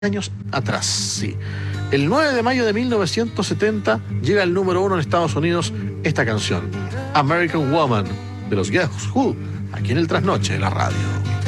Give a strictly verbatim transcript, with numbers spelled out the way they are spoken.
años atrás, sí. El nueve de mayo de mil novecientos setenta llega al número uno en Estados Unidos esta canción, American Woman, de los Guess Who, aquí en el Trasnoche de la radio.